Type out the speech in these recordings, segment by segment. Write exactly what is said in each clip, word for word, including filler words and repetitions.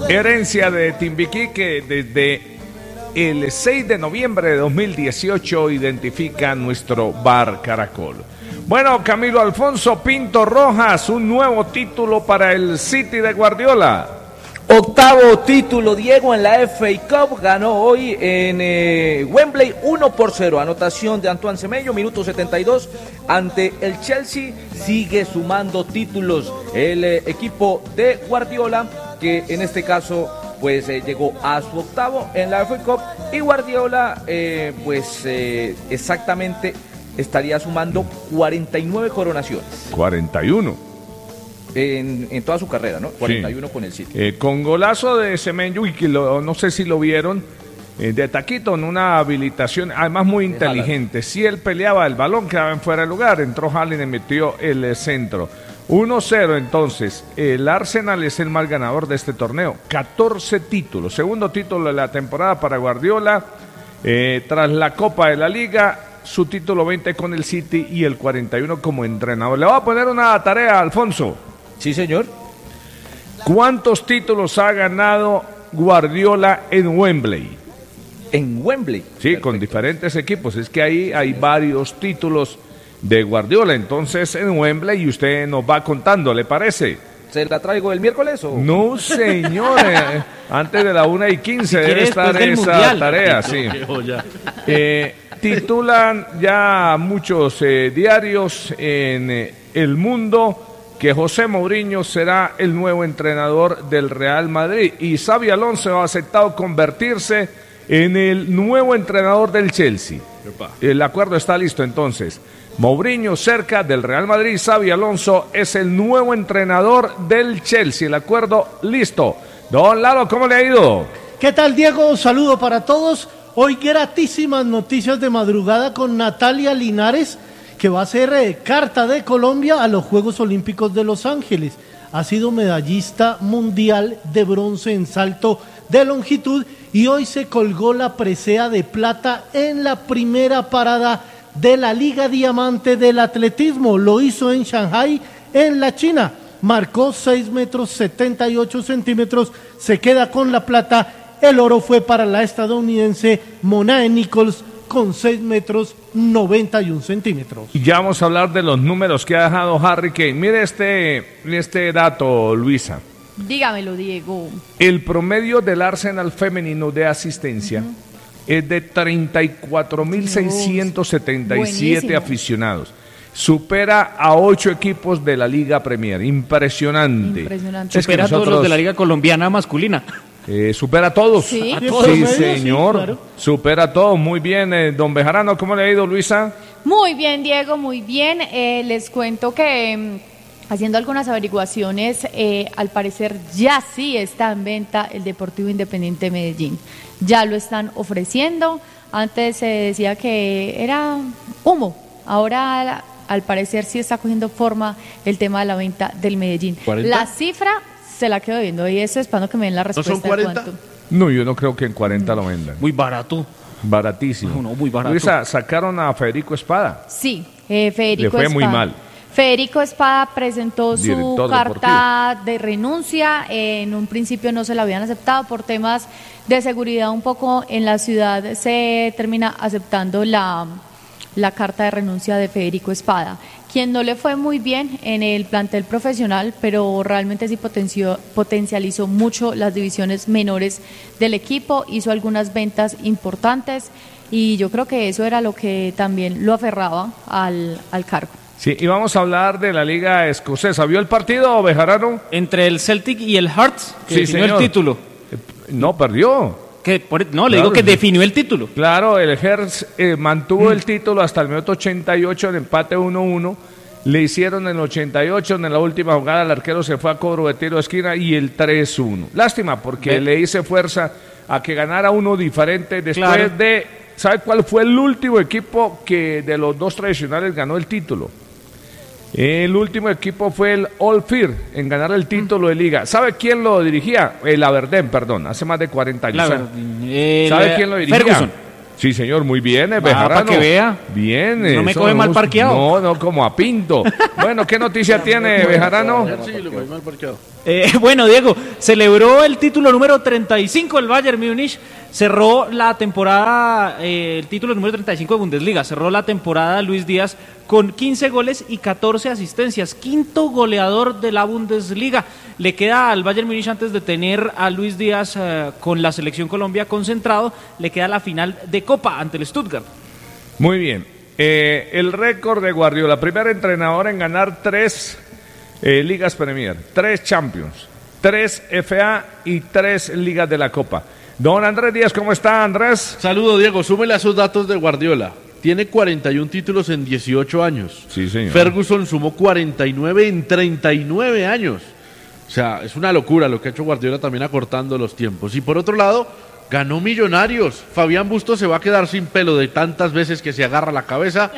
Herencia de Timbiquí, que desde el seis de noviembre de dos mil dieciocho identifica nuestro Bar Caracol. Bueno, Camilo Alfonso Pinto Rojas, un nuevo título para el City de Guardiola. Octavo título, Diego, en la F A Cup. Ganó hoy en eh, Wembley uno por cero. Anotación de Antoine Semenyo, minuto setenta y dos. Ante el Chelsea sigue sumando títulos el eh, equipo de Guardiola, que en este caso pues eh, llegó a su octavo en la F A Cup. Y Guardiola eh, pues eh, exactamente estaría sumando cuarenta y nueve coronaciones. cuarenta y uno. En, en toda su carrera, ¿no? cuarenta y uno sí. Con el City. Eh, con golazo de Semenyo, y que lo, no sé si lo vieron, eh, de taquito en una habilitación, además muy inteligente. Si él peleaba el balón, quedaba en fuera de lugar, entró Haaland y metió el eh, centro. uno cero entonces, el Arsenal es el más ganador de este torneo, catorce títulos, segundo título de la temporada para Guardiola, eh, tras la Copa de la Liga, su título veinte con el City y el cuarenta y uno como entrenador. Le voy a poner una tarea, Alfonso. Sí, señor. ¿Cuántos títulos ha ganado Guardiola en Wembley? En Wembley. Sí, perfecto. Con diferentes equipos. Es que ahí hay varios títulos de Guardiola. Entonces, en Wembley, y usted nos va contando, ¿le parece? ¿Se la traigo el miércoles o...? No, señor. eh, antes de la una y quince si debe estar esa mundial. Tarea, sí. Eh, titulan ya muchos eh, diarios en eh, El Mundo que José Mourinho será el nuevo entrenador del Real Madrid y Xabi Alonso ha aceptado convertirse en el nuevo entrenador del Chelsea. Epa. El acuerdo está listo entonces. Mourinho cerca del Real Madrid, Xabi Alonso es el nuevo entrenador del Chelsea. El acuerdo listo. Don Lalo, ¿cómo le ha ido? ¿Qué tal, Diego? Un saludo para todos. Hoy gratísimas noticias de madrugada con Natalia Linares, que va a ser eh, carta de Colombia a los Juegos Olímpicos de Los Ángeles. Ha sido medallista mundial de bronce en salto de longitud y hoy se colgó la presea de plata en la primera parada de la Liga Diamante del Atletismo. Lo hizo en Shanghái, en la China. Marcó seis metros setenta y ocho centímetros, se queda con la plata. El oro fue para la estadounidense Monae Nichols, con seis metros noventa y un centímetros. Y ya vamos a hablar de los números que ha dejado Harry Kane. Mire este, este dato, Luisa. Dígamelo, Diego. El promedio del Arsenal femenino de asistencia uh-huh. es de treinta y cuatro mil seiscientos setenta y siete aficionados. Supera a ocho equipos de la Liga Premier. Impresionante. Impresionante. Supera a todos los de la Liga Colombiana masculina. Eh, supera a todos. Sí, a todos. Sí, señor. Sí, claro. Supera a todos. Muy bien, eh, don Bejarano, ¿cómo le ha ido, Luisa? Muy bien, Diego, muy bien. Eh, les cuento que haciendo algunas averiguaciones, eh, al parecer ya sí está en venta el Deportivo Independiente de Medellín. Ya lo están ofreciendo. Antes se decía que era humo. Ahora, al parecer, sí está cogiendo forma el tema de la venta del Medellín. ¿cuarenta? La cifra se la quedo viendo y eso esperando que me den la respuesta. ¿No son cuarenta? No, yo no creo que en cuarenta lo vendan. Muy barato. Baratísimo. No, no, muy barato. Luisa, sacaron a Federico Espada. Sí, eh, Federico Le fue Espada. muy mal. Federico Espada presentó Director su carta deportivo. de renuncia. Eh, en un principio no se la habían aceptado por temas de seguridad un poco en la ciudad. Se termina aceptando la, la carta de renuncia de Federico Espada, quien no le fue muy bien en el plantel profesional, pero realmente sí potenció, potencializó mucho las divisiones menores del equipo, hizo algunas ventas importantes y yo creo que eso era lo que también lo aferraba al, al cargo. Sí, y vamos a hablar de la Liga Escocesa. ¿Vio el partido, Bejarano? Entre el Celtic y el Hearts, que sí, definió señor. el título. No, perdió. Que por, no, le claro, digo que definió el título. Claro, el Hearts eh, mantuvo mm. el título hasta el minuto ochenta y ocho, en empate uno uno. Le hicieron en el ochenta y ocho, en la última jugada el arquero se fue a cobro de tiro de esquina y el tres uno. Lástima, porque Bien. le hice fuerza a que ganara uno diferente después claro. de... ¿Sabe cuál fue el último equipo que de los dos tradicionales ganó el título? El último equipo fue el Old Firm en ganar el título de liga. ¿Sabe quién lo dirigía? El Aberdeen, perdón, hace más de cuarenta años. Claro. Eh, ¿Sabe quién lo dirigía? Ferguson. Sí, señor, muy bien, eh, Bejarano. Para que vea. Bien. No me coge mal parqueado. No, no, como a Pinto. Bueno, ¿qué noticia tiene, Bejarano? Sí, lo coge mal parqueado. Eh, bueno, Diego, celebró el título número treinta y cinco del Bayern Múnich, cerró la temporada, eh, el título número treinta y cinco de Bundesliga, cerró la temporada Luis Díaz con quince goles y catorce asistencias, quinto goleador de la Bundesliga. Le queda al Bayern Múnich, antes de tener a Luis Díaz eh, con la Selección Colombia concentrado, le queda la final de Copa ante el Stuttgart. Muy bien, eh, el récord de Guardiola, primer entrenador en ganar tres eh, Ligas Premier, tres Champions, tres F A y tres Ligas de la Copa. Don Andrés Díaz, ¿cómo está, Andrés? Saludo, Diego, súmele a esos datos de Guardiola. Tiene cuarenta y un títulos en dieciocho años. Sí, señor. Ferguson sumó cuarenta y nueve en treinta y nueve años. O sea, es una locura lo que ha hecho Guardiola, también acortando los tiempos. Y por otro lado, ganó Millonarios. Fabián Bustos se va a quedar sin pelo de tantas veces que se agarra la cabeza.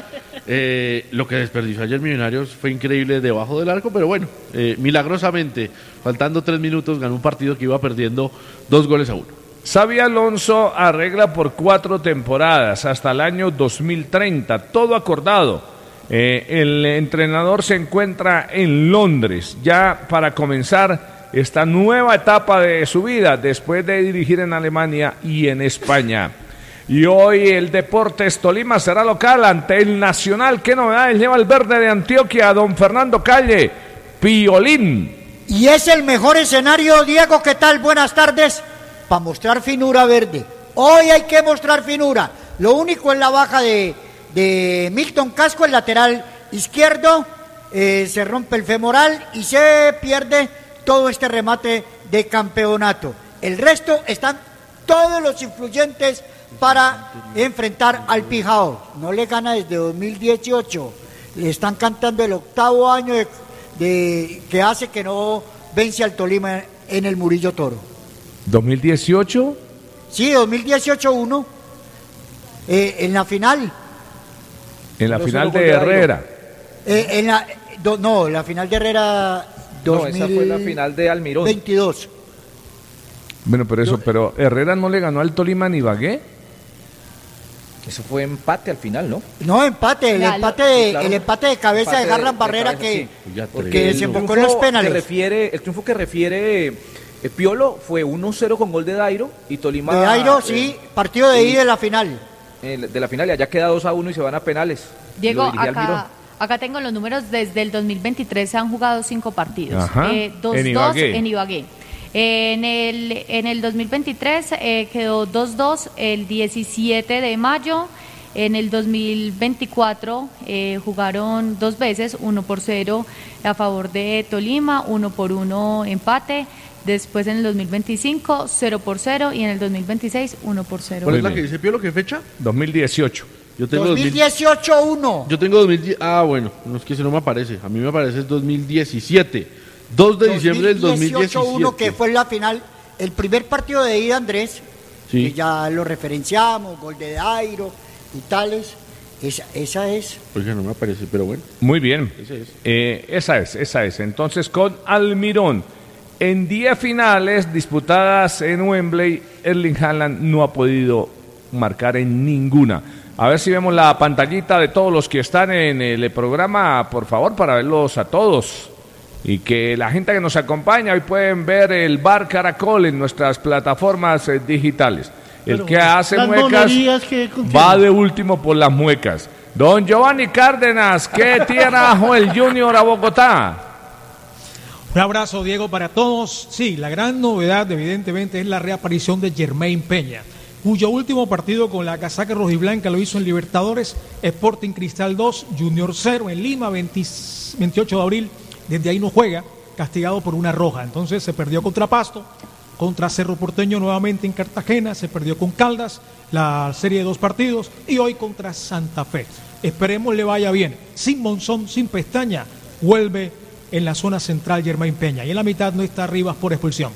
Eh, lo que desperdició ayer Millonarios fue increíble debajo del arco, pero bueno, eh, milagrosamente, faltando tres minutos, ganó un partido que iba perdiendo dos goles a uno. Xabi Alonso arregla por cuatro temporadas hasta el año dos mil treinta, todo acordado. Eh, el entrenador se encuentra en Londres ya para comenzar esta nueva etapa de su vida después de dirigir en Alemania y en España. Y hoy el Deportes Tolima será local ante el Nacional. ¿Qué novedades lleva el verde de Antioquia, don Fernando Calle? Piolín. Y es el mejor escenario, Diego, ¿qué tal? Buenas tardes. Para mostrar finura verde. Hoy hay que mostrar finura. Lo único es la baja de, de Milton Casco, el lateral izquierdo. Eh, se rompe el femoral y se pierde todo este remate de campeonato. El resto están todos los influyentes para enfrentar al Pijao. No le gana desde dos mil dieciocho. Le están cantando el octavo año de, de que hace que no vence al Tolima en el Murillo Toro. ¿dos mil dieciocho? Sí, dos mil dieciocho uno, eh, en la final. En la final de Herrera. Eh, en la, do, no, la final de Herrera dos mil No, esa fue la final de Almirón. veintidós. Bueno, pero eso, pero Herrera no le ganó al Tolima ni Ibagué. Eso fue empate al final, ¿no? No, empate, el Claro. empate de, Claro. el empate de cabeza Empate de Garland de- Barrera de que, cabeza, sí. Ya que tremendo. desembocó en los penales. Que refiere, el triunfo que refiere eh, Piolo fue uno cero con gol de Dairo y Tolima. De Dairo, eh, sí, partido de sí. ida de la final. eh, de la final, y allá queda dos a uno y se van a penales. Diego, Lo dirigía Almirón. acá, acá tengo los números. Desde el dos mil veintitrés se han jugado cinco partidos. Ajá, Eh, dos en dos Ibagué. en Ibagué. En el, en el dos mil veintitrés eh, quedó dos dos el diecisiete de mayo. En el dos mil veinticuatro eh, jugaron dos veces, uno por cero a favor de Tolima, uno por uno empate. Después en el dos mil veinticinco, cero por cero, y en el dos mil veintiséis, uno por cero. ¿Cuál es Muy la que bien. dice Piolo? ¿Qué fecha? dos mil dieciocho. Yo tengo dos mil dieciocho uno. Yo tengo dos mil diez. Ah, bueno, no es que ese no me aparece. A mí me aparece es dos mil diecisiete. dos de diciembre del dos mil diecisiete. uno, que fue la final, el primer partido de ida, Andrés, Sí. que ya lo referenciamos, gol de Dairo y tales. Esa, esa es. Oiga, no me aparece, pero bueno. Muy bien. Ese es. Eh, esa es, esa es. Entonces, con Almirón, en diez finales disputadas en Wembley, Erling Haaland no ha podido marcar en ninguna. A ver si vemos la pantallita de todos los que están en el programa, por favor, para verlos a todos. Y que la gente que nos acompaña hoy pueden ver el Bar Caracol en nuestras plataformas eh, digitales. El Pero que hace las muecas monerías que contiene. va de último por las muecas. Don Giovanni Cárdenas, ¿qué trajo el Junior a Bogotá? Un abrazo, Diego, para todos. Sí, la gran novedad, evidentemente, es la reaparición de Jermaine Peña, cuyo último partido con la casaca rojiblanca lo hizo en Libertadores, Sporting Cristal dos, Junior cero en Lima, veinte, veintiocho de abril. Desde ahí no juega, castigado por una roja. Entonces se perdió contra Pasto, contra Cerro Porteño nuevamente en Cartagena, se perdió con Caldas, la serie de dos partidos, y hoy contra Santa Fe. Esperemos le vaya bien. Sin Monzón, sin Pestaña, vuelve en la zona central Jermaine Peña, y en la mitad no está Rivas por expulsión.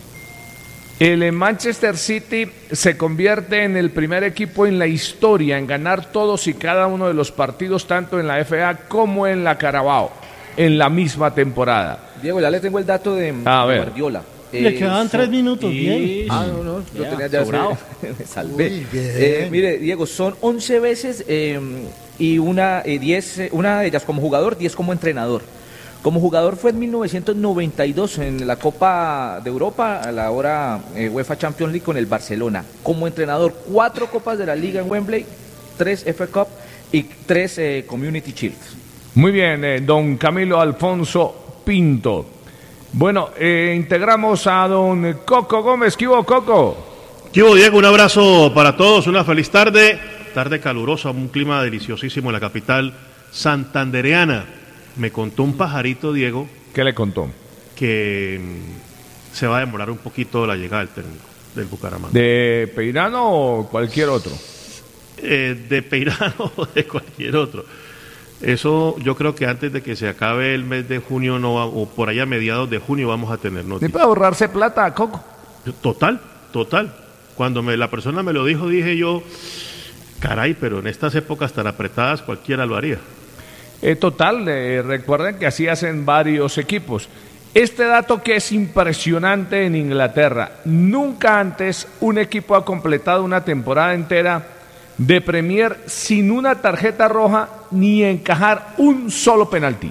El Manchester City se convierte en el primer equipo en la historia en ganar todos y cada uno de los partidos, tanto en la F A como en la Carabao, en la misma temporada. Diego, ya le tengo el dato de, A de ver. Guardiola. Le Eh, quedaban son- tres minutos, bien. Ah, no, no, lo Ya, tenía ya sobrado. se- me salvé. Uy, bien. Eh, mire, Diego, son once veces eh, y una, eh, diez, eh, una de ellas como jugador, diez como entrenador. Como jugador fue en mil novecientos noventa y dos en la Copa de Europa, a la hora eh, UEFA Champions League con el Barcelona. Como entrenador, cuatro Copas de la Liga en Wembley, tres F A Cup y tres eh, Community Shield. Muy bien, eh, don Camilo Alfonso Pinto. Bueno, eh, integramos a don Coco Gómez. ¿Qué hubo, Coco? ¿Qué hubo, Diego? Un abrazo para todos, una feliz tarde. Tarde calurosa, un clima deliciosísimo en la capital santandereana. Me contó un pajarito, Diego. ¿Qué le contó? Que mmm, se va a demorar un poquito la llegada del técnico del Bucaramanga. ¿De Peirano o cualquier otro? Eh, de Peirano o de cualquier otro. Eso yo creo que antes de que se acabe el mes de junio no va, o por allá a mediados de junio vamos a tener noticias. ¿Se puede ahorrarse plata, Coco? Total, total. Cuando me, la persona me lo dijo, dije yo, caray, pero en estas épocas tan apretadas cualquiera lo haría. Eh, total, eh, recuerden que así hacen varios equipos. Este dato que es impresionante en Inglaterra, nunca antes un equipo ha completado una temporada entera de Premier sin una tarjeta roja ni encajar un solo penalti.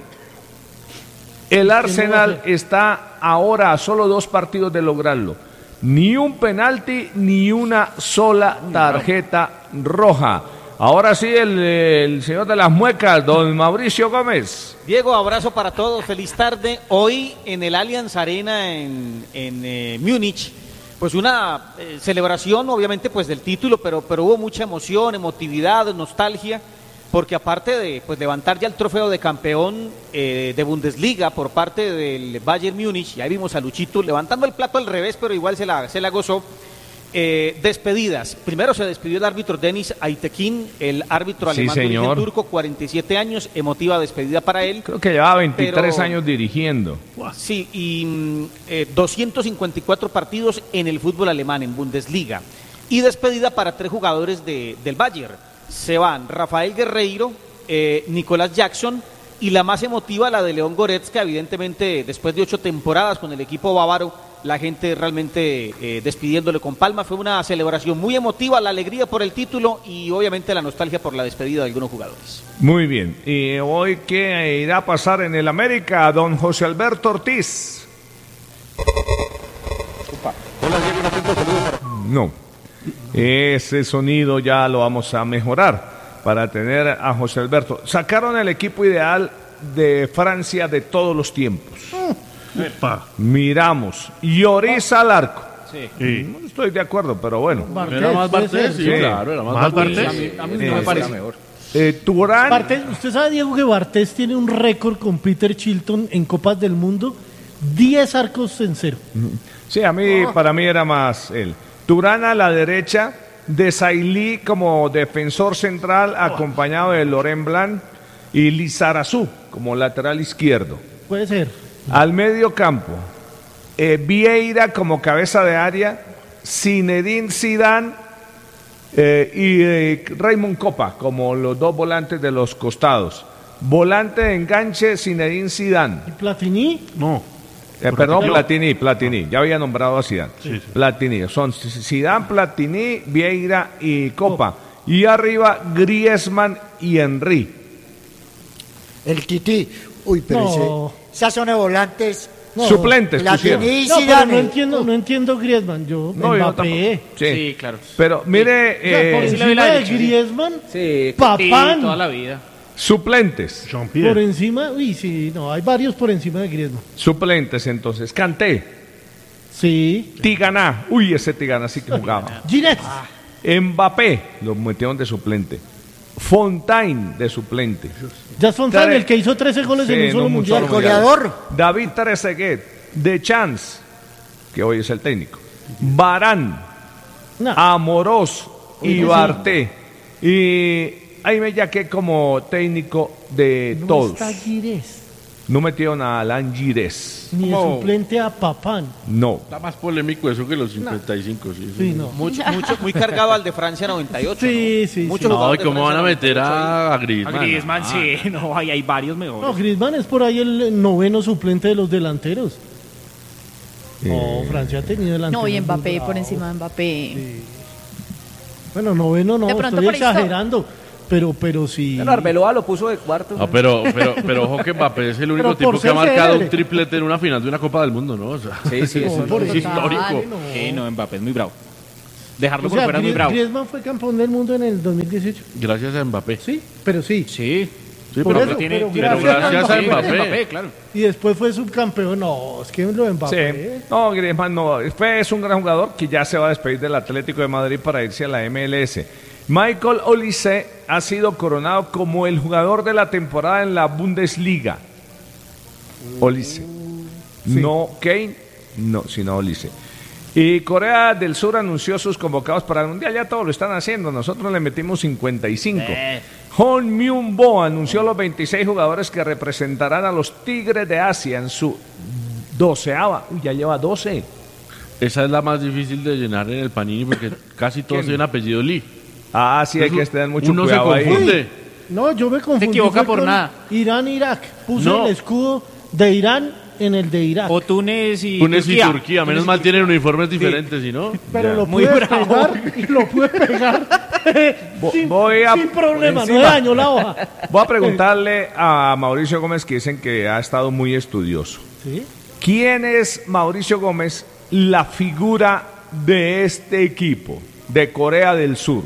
El Arsenal está ahora a solo dos partidos de lograrlo. Ni un penalti ni una sola tarjeta roja. Ahora sí, el, el señor de las muecas, don Mauricio Gómez. Diego, abrazo para todos, feliz tarde. Hoy en el Allianz Arena en, en eh, Múnich, pues una eh, celebración obviamente pues del título, pero, pero hubo mucha emoción, emotividad, nostalgia, porque aparte de pues levantar ya el trofeo de campeón eh, de Bundesliga por parte del Bayern Múnich, ya vimos a Luchito levantando el plato al revés, pero igual se la, se la gozó. Eh, despedidas. Primero se despidió el árbitro Deniz Aytekin, el árbitro sí, alemán de origen señor. turco, cuarenta y siete años, emotiva despedida para él. Creo que llevaba veintitrés pero, años dirigiendo. Sí, y eh, doscientos cincuenta y cuatro partidos en el fútbol alemán, en Bundesliga. Y despedida para tres jugadores de, del Bayern. Se van Rafael Guerreiro, eh, Nicolás Jackson y la más emotiva, la de León Goretzka, evidentemente después de ocho temporadas con el equipo bávaro, la gente realmente eh, despidiéndole con palmas. Fue una celebración muy emotiva, la alegría por el título y obviamente la nostalgia por la despedida de algunos jugadores. Muy bien. ¿Y hoy qué irá a pasar en el América, don José Alberto Ortiz? Hola, Diego, un atento saludo para... No. Ese sonido ya lo vamos a mejorar para tener a José Alberto. Sacaron el equipo ideal de Francia de todos los tiempos. Epa. Miramos. Lloris al arco. Sí. Sí. No estoy de acuerdo, pero bueno. Bartés, Era más puede Bartés, ser. sí, Sí. claro, era más, Más Bartés. Bartés. A mí, a mí Eh, no me parece mejor. Eh, Turán. Bartés, usted sabe, Diego, que Bartés tiene un récord con Peter Shilton en Copas del Mundo, diez arcos en cero. Sí, a mí, para mí era más él. Turán a la derecha, Desailly como defensor central, acompañado de Laurent Blanc y Lizarazu como lateral izquierdo. Puede ser. Al medio campo, eh, Vieira como cabeza de área, Zinedine Zidane eh, y eh, Raymond Copa como los dos volantes de los costados. Volante de enganche, Zinedine Zidane. ¿Y Platini? No. Eh, perdón, Platini, Platini, ya había nombrado a Zidane. Sí, sí. Platini, son Zidane, Platini, Vieira y Copa. Y arriba Griezmann y Henry. El Tití. Uy, pero No. ese, esas son de volantes. No. Suplentes pusieron. Platini y No, pero Zidane. no entiendo, no entiendo Griezmann. Yo, No, yo Mbappé. tampoco. Sí. Sí, claro. Pero mire, O sea, por eh, sí le vi la encima de derecha, sí. Griezmann, Sí, Papán. toda la vida. suplentes. Por Jean-Pierre. encima, uy, sí, no, hay varios por encima de Griezmann. Suplentes entonces. Kanté, Sí. Tigana. Uy, ese Tigana sí que jugaba. Ginette. Mbappé, lo metieron de suplente. Fontaine de suplente. Ya son fan, Tre- el que hizo trece goles Sí, en un solo en un mundial. solo Goleador. David Trezeguet, De Chance, que hoy es el técnico. Barán, No. Amorós y Oye, Barté. Y ahí me yaqué como técnico de no todos. está Girés, No metieron a Alain Girés. ni de ¿Cómo? suplente a Papán. No. Está más polémico eso que los cincuenta y cinco. Sí, Sí, no. Mucho, mucho, muy cargado al de Francia noventa y ocho. Sí, ¿no? sí, Muchos sí. No, jugadores ¿y de cómo van a Francia meter noventa y ocho a, a A Griezmann? Griezmann, Ah. sí, no, hay, hay varios mejores. No, Griezmann es por ahí el noveno suplente de los delanteros. Eh, No, Francia ha tenido delanteros. No, y muy Mbappé por bravos. encima de Mbappé. Bueno, noveno no, De pronto estoy por esto- exagerando. pero, pero sí. Bueno, Arbeloa lo puso de cuarto. No, pero, pero, pero ojo que Mbappé es el único Pero tipo por que ha ser marcado célebre. un triplete en una final de una Copa del Mundo, ¿no? O sea, Sí, sí, eso No, por es eso. histórico. Dale, no. Sí, no, Mbappé es muy bravo. Dejarlo O por sea, fuera es muy Grie- bravo. Griezmann fue campeón del mundo en el dos mil dieciocho. Gracias a Mbappé. Sí, pero sí. Sí. Sí, Por pero, eso, tiene- pero tiene- pero gracias, gracias a a Mbappé. Mbappé. claro. Y después fue subcampeón. No, es que lo de Mbappé. Sí. No, Griezmann no. Fue, es un gran jugador que ya se va a despedir del Atlético de Madrid para irse a la M L S. Michael Olise ha sido coronado como el jugador de la temporada en la Bundesliga. Olise. No Kane, no, sino Olise. Y Corea del Sur anunció sus convocados para el Mundial. Ya todos lo están haciendo. Nosotros le metimos cincuenta y cinco. Eh. Hong Myung-bo anunció los veintiséis jugadores que representarán a los Tigres de Asia en su doceava. Uy, ya lleva doce. Esa es la más difícil de llenar en el Panini porque casi todos ¿Quién? tienen apellido Lee. Ah, sí, hay Entonces, que tener mucho uno cuidado se ahí. confunde. No, yo me confundí. Se equivoca fue por con nada. Irán-Irak. Puse No. el escudo de Irán en el de Irak. O Túnez y Túnez y Turquía. Turquía, menos mal tienen uniformes diferentes, ¿y no? Pero Ya. lo Muy pude bravo. pegar y lo pude pegar sin, voy a- sin problema, no encima. daño la hoja. Voy a preguntarle a Mauricio Gómez, que dicen que ha estado muy estudioso. ¿Sí? ¿Quién es Mauricio Gómez, la figura de este equipo de Corea del Sur?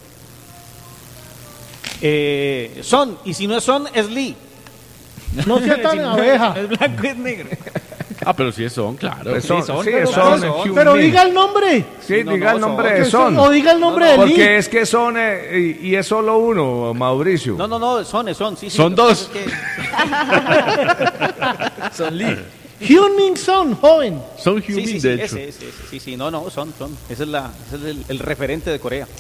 Eh, son, y si no es Son, es Lee. No sea tan Si no abeja. Es blanco, es negro. Ah, pero sí son, claro. Pues son, son, sí, pero- son, pero- Hyun Pero Min. diga el nombre. Sí, No, diga no, el nombre son. de Son. O diga el nombre de Lee. Porque es que Son eh, y, y es solo uno, Mauricio. No, no, no, Son, es Son. Sí, sí, Son lo que dos. pasa es que- Son Lee. Hyun Min Son, joven. Son Sí, Hyun sí, Min, sí, de hecho. ese, ese, ese, sí, sí, no, no, Son, Son. Ese es, la, ese es el, el referente de Corea.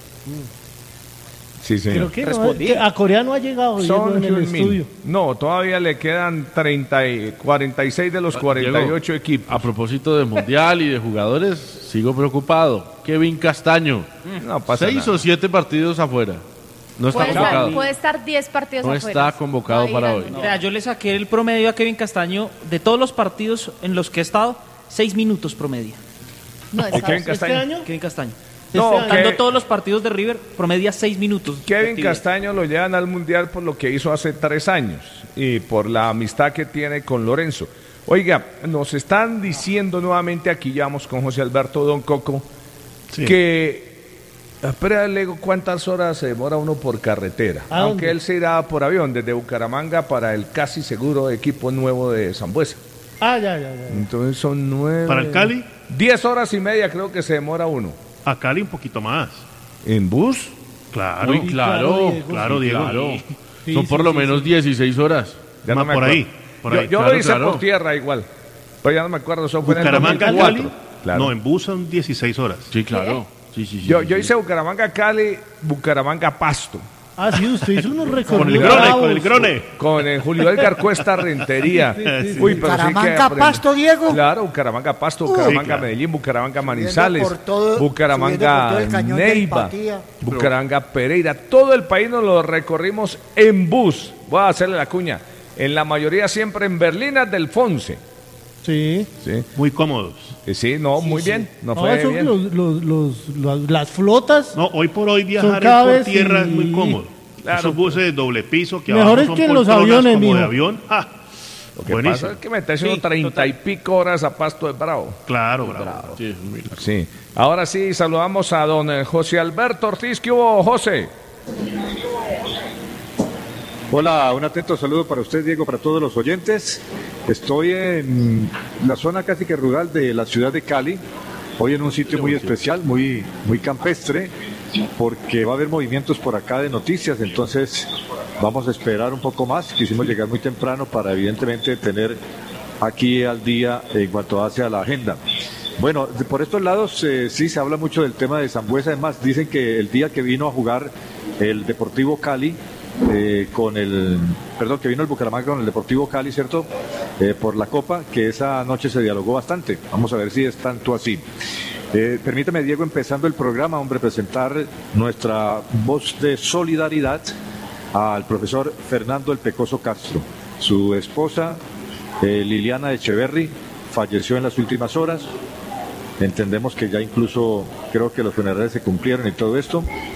Sí, señor. Creo que, no, Respondí. que a Corea no ha llegado Diego, Son en el Hyun Min. estudio. No, todavía le quedan treinta y, cuarenta y seis de los cuarenta y ocho Diego, equipos. A propósito de Mundial y de jugadores, sigo preocupado. Kevin Castaño. No pasa Seis nada. o siete partidos afuera. No está Puede estar, convocado. puede estar diez partidos No afuera. está convocado No para digan, hoy. no. Vea, yo le saqué el promedio a Kevin Castaño de todos los partidos en los que ha estado, seis minutos promedio. No, ¿Y está- Kevin ¿Este Castaño? año? Kevin Castaño. No, Este año. Dando que- todos los partidos de River, promedia seis minutos. de Kevin actividad. Castaño lo llevan al Mundial por lo que hizo hace tres años y por la amistad que tiene con Lorenzo. Oiga, nos están diciendo nuevamente aquí, ya vamos con José Alberto Don Coco, Sí. que, espera, le digo cuántas horas se demora uno por carretera, ¿A aunque dónde? él se irá por avión desde Bucaramanga para el casi seguro equipo nuevo de Sambuesa. Ah, ya, ya, ya. Entonces son nueve... Para el Cali, Diez horas y media creo que se demora uno. a Cali un poquito más. ¿En bus? Claro, Muy claro, Diego. claro, sí, Diego. claro. Sí, Son sí, por lo sí, menos sí. dieciséis horas. Ya Más me por acuerdo. ahí, por yo ahí. yo Claro, lo hice claro. por tierra igual, pero ya no me acuerdo, eso fue en el Bucaramanga, dos mil cuatro. Cali. Claro. No, en bus son dieciséis horas. Sí, claro. Sí, sí, sí, Yo, sí, yo sí. hice Bucaramanga, Cali, Bucaramanga, Pasto. Ah, sí, usted hizo unos recorridos. Con el grone, bravos. con el grone. Con el Julio Edgar Cuesta Rentería. Sí, sí, sí. Uy, pero sí que Bucaramanga, aprendí. Pasto, Diego. Claro, Bucaramanga, Pasto, Bucaramanga, Sí, claro. Medellín, Bucaramanga, Manizales, por todo- subiendo por Bucaramanga, todo el cañón de Neiva, Empatía. Bucaramanga, Pereira. Todo el país nos lo recorrimos en bus. Voy a hacerle la cuña. En la mayoría siempre en Berlinas del Fonse. Sí. Sí, Muy cómodos. Eh, sí no, muy bien. No No, fue eso, bien. los, los, los- los- las flotas. No, hoy por hoy viajar cada por vez tierra y- es muy cómodo. Claro. Esos buses de doble piso que Mejor abajo es son que en los poltronas aviones, como mijo. de avión. ¡Ah! Lo que Buenísimo. pasa es que meterse unos Sí, treinta total. y pico horas a Pasto de Bravo. Claro, bravo. Sí, es muy largo. Sí. Ahora sí, saludamos a don eh, José Alberto Ortiz. ¿Qué hubo, José? Hola, un atento saludo para usted, Diego, para todos los oyentes. Estoy en la zona casi que rural de la ciudad de Cali, hoy en un sitio muy especial, muy, muy campestre, porque va a haber movimientos por acá de noticias, entonces vamos a esperar un poco más. Quisimos llegar muy temprano para evidentemente tener aquí al día en cuanto hace la agenda. Bueno, de- por estos lados eh, sí se habla mucho del tema de Sambuesa, además dicen que el día que vino a jugar el Deportivo Cali, eh, con el, perdón, que vino el Bucaramanga con el Deportivo Cali, ¿cierto? Eh, por la Copa, que esa noche se dialogó bastante. Vamos a ver si es tanto así. Eh, permítame, Diego, empezando el programa, hombre, presentar nuestra voz de solidaridad al profesor Fernando El Pecoso Castro. Su esposa, eh, Liliana Echeverry, falleció en las últimas horas. Entendemos que ya incluso creo que los funerales se cumplieron y todo esto.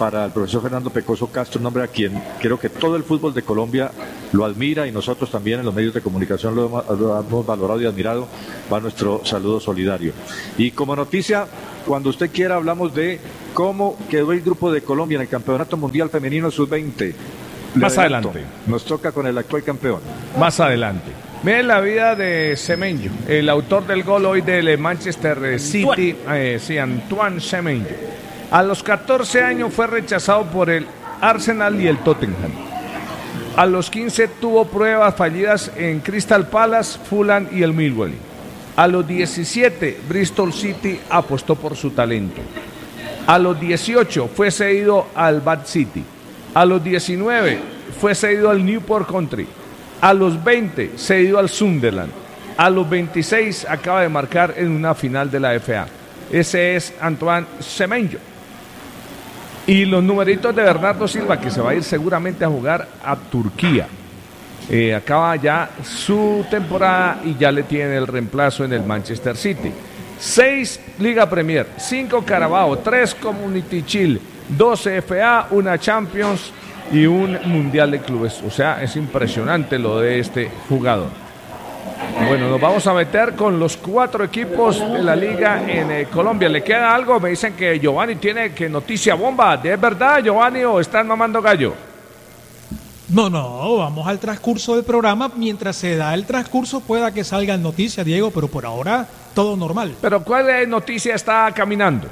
para el profesor Fernando Pecoso Castro, un hombre a quien creo que todo el fútbol de Colombia lo admira y nosotros también en los medios de comunicación lo hemos, lo hemos valorado y admirado. Va nuestro saludo solidario. Y como noticia, cuando usted quiera, hablamos de cómo quedó el grupo de Colombia en el Campeonato Mundial Femenino sub veinte. Más adelante. Nos toca con el actual campeón. Más adelante. Miren la vida de Semenyo, el autor del gol hoy del Manchester City, eh, sí, Antoine Semenyo. A los catorce años fue rechazado por el Arsenal y el Tottenham. A los quince tuvo pruebas fallidas en Crystal Palace, Fulham y el Millwall. A los diecisiete, Bristol City apostó por su talento. A los dieciocho fue cedido al Bath City. A los diecinueve fue cedido al Newport Country. A los veinte cedido al Sunderland. A los veintiséis acaba de marcar en una final de la F A. Ese es Antoine Semenyo. Y los numeritos de Bernardo Silva, que se va a ir seguramente a jugar a Turquía. Eh, acaba ya su temporada y ya le tiene el reemplazo en el Manchester City. Seis Liga Premier, cinco Carabao, tres Community Shield, doce F A, una Champions y un Mundial de Clubes. O sea, es impresionante lo de este jugador. Bueno, nos vamos a meter con los cuatro equipos de la liga en eh, Colombia. ¿Le queda algo? Me dicen que Giovanni tiene que noticia bomba. ¿Es verdad, Giovanni, o están mamando gallo? No, no, vamos al transcurso del programa. Mientras se da el transcurso, pueda que salgan noticias, Diego, pero por ahora todo normal. ¿Pero cuál noticia está caminando?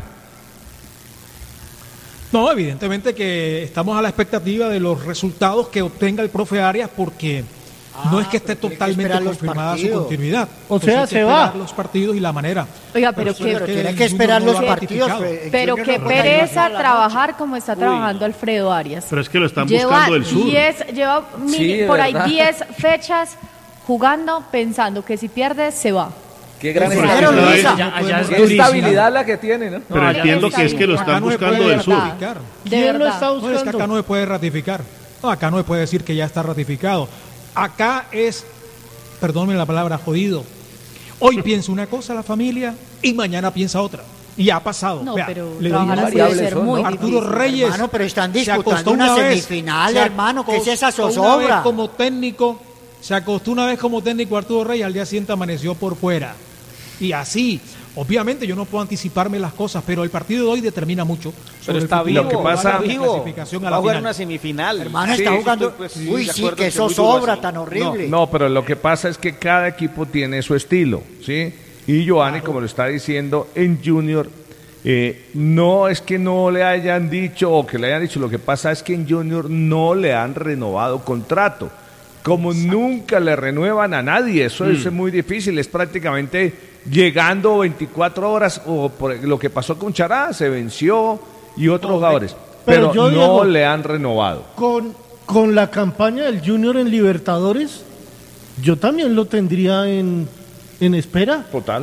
No, evidentemente que estamos a la expectativa de los resultados que obtenga el profe Arias, porque ah, no es que esté totalmente que confirmada su continuidad. O Entonces sea, se va. Los partidos y la manera. Oiga, pero, pero, que, pero tiene que esperar los partidos. Pero qué no pereza trabajar como está trabajando Uy. Alfredo Arias. Pero es que lo están lleva buscando del sur. diez, lleva mil, sí, por ahí diez fechas jugando pensando que si pierde se va. Qué gran escenario, Luisa. Allá, allá es Qué estabilidad la que tiene, ¿no? Pero no, entiendo que es que lo están buscando del sur. ¿Quién lo está buscando? No, es que acá no se puede ratificar. No, acá no se puede decir que ya está ratificado. Acá es, perdónenme la palabra, jodido. Hoy piensa una cosa la familia y mañana piensa otra. Y ha pasado. No, Vea, pero le trabajar puede ser muy Arturo Reyes. Hermano, pero están disputando una, una semifinal, vez, hermano. ¿Qué es esa zozobra? Una vez como técnico, se acostó una vez como técnico Arturo Reyes, al día siguiente amaneció por fuera. Y así, obviamente yo no puedo anticiparme las cosas, pero el partido de hoy determina mucho. Pero está vivo, lo que pasa, está vivo. Clasificación a la va a jugar una semifinal. Hermano, sí, está jugando. Pues, sí, Uy, sí, que eso sobra tan horrible. No, no, pero lo que pasa es que cada equipo tiene su estilo, ¿sí? Y Giovanni, claro, como lo está diciendo, en Junior, eh, no es que no le hayan dicho o que le hayan dicho, lo que pasa es que en Junior no le han renovado contrato. Como Exacto. nunca le renuevan a nadie, eso mm. es muy difícil, es prácticamente llegando veinticuatro horas, o por lo que pasó con Chará, se venció y otros no, jugadores, pero, pero no digo, le han renovado. Con, con la campaña del Junior en Libertadores, yo también lo tendría en, en espera. Total.